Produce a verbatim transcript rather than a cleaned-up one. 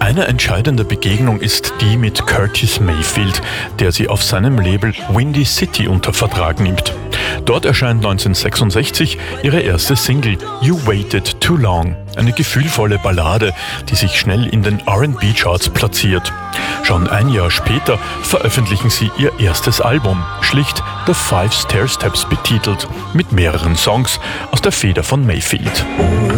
Eine entscheidende Begegnung ist die mit Curtis Mayfield, der sie auf seinem Label Windy City unter Vertrag nimmt. Dort erscheint neunzehnhundertsechsundsechzig ihre erste Single You Waited Too Long, eine gefühlvolle Ballade, die sich schnell in den R and B-Charts platziert. Schon ein Jahr später veröffentlichen sie ihr erstes Album, schlicht The Five Stair Steps betitelt, mit mehreren Songs aus der Feder von Mayfield.